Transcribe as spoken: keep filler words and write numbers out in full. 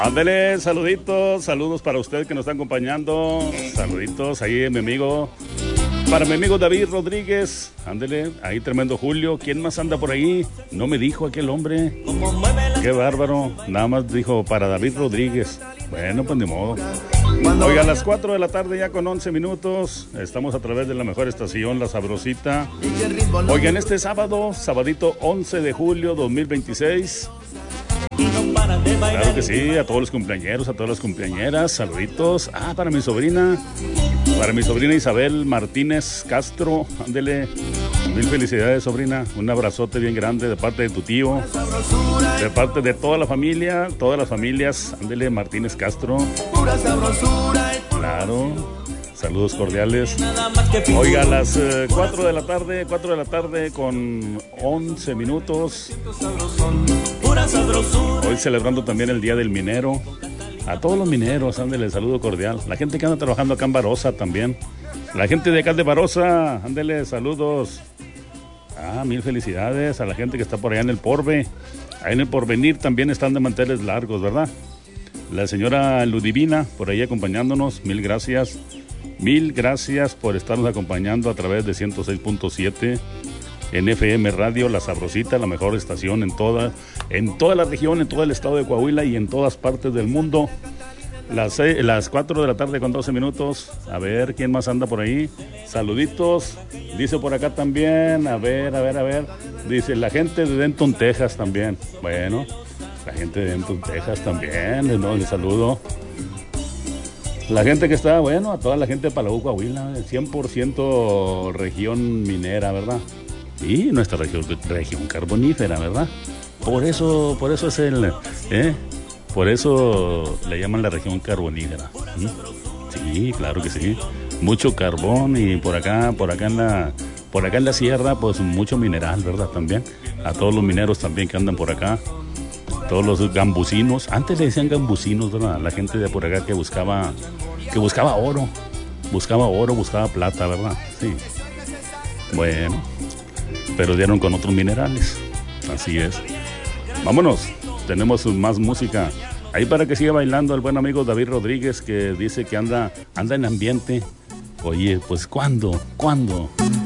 Ándele, saluditos, saludos para usted que nos está acompañando. Saluditos ahí, mi amigo. Para mi amigo David Rodríguez, ándele, ahí tremendo Julio. ¿Quién más anda por ahí? No me dijo aquel hombre. Qué bárbaro. Nada más dijo para David Rodríguez. Bueno, pues ni modo. Oiga, a las cuatro de la tarde ya con once minutos. Estamos a través de la mejor estación, La Sabrosita. Oiga, en este sábado, sabadito once de julio dos mil veintiséis. Claro que sí, a todos los cumpleañeros, a todas las cumpleañeras, saluditos. Ah, para mi sobrina, para mi sobrina Isabel Martínez Castro, ándele, mil felicidades, sobrina, un abrazote bien grande de parte de tu tío, de parte de toda la familia, todas las familias, ándele, Martínez Castro, claro. Saludos cordiales. Oiga, a las eh, cuatro de la tarde, cuatro de la tarde con once minutos. Hoy celebrando también el Día del Minero. A todos los mineros, ándele, saludo cordial. La gente que anda trabajando acá en Barossa también. La gente de acá de Barossa, ándele, saludos. Ah, mil felicidades a la gente que está por allá en el Porve. Ahí en el Porvenir también están de manteles largos, ¿verdad? La señora Ludivina por ahí acompañándonos, mil gracias. Mil gracias por estarnos acompañando a través de ciento seis punto siete en F M Radio, La Sabrosita, la mejor estación en toda, en toda la región, en todo el estado de Coahuila y en todas partes del mundo. Las, seis, las cuatro de la tarde con doce minutos. A ver, ¿quién más anda por ahí? Saluditos. Dice por acá también, a ver, a ver, a ver. Dice, la gente de Denton, Texas también. Bueno, la gente de Denton, Texas también, ¿no? Les saludo. La gente que está, bueno, a toda la gente de Palau, Coahuila, cien por ciento región minera, ¿verdad? Y nuestra región, región carbonífera, ¿verdad? Por eso, por eso es el, ¿eh? Por eso le llaman la región carbonífera. ¿Mm? Sí, claro que sí. Mucho carbón y por acá, por acá en la, por acá en la sierra, pues mucho mineral, ¿verdad? También. A todos los mineros también que andan por acá. Todos los gambusinos, antes le decían gambusinos, ¿verdad? La gente de por acá que buscaba, que buscaba oro, buscaba oro, buscaba plata, ¿verdad? Sí. Bueno, pero dieron con otros minerales, así es. Vámonos, tenemos más música. Ahí para que siga bailando el buen amigo David Rodríguez, que dice que anda, anda en ambiente. Oye, pues ¿cuándo? ¿Cuándo?